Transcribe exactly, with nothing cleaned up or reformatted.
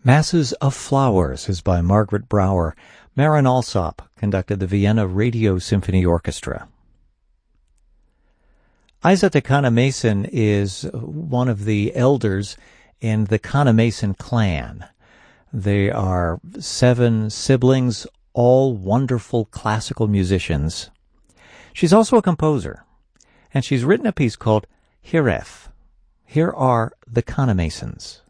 Masses of Flowers is by Margaret Brouwer. Marin Alsop conducted the Vienna Radio Symphony Orchestra. Isa Kahn-Mason is one of the elders in the Kahn-Mason clan. They are seven siblings, all wonderful classical musicians. She's also a composer, and she's written a piece called Hiref. Here are the Kahn-Masons.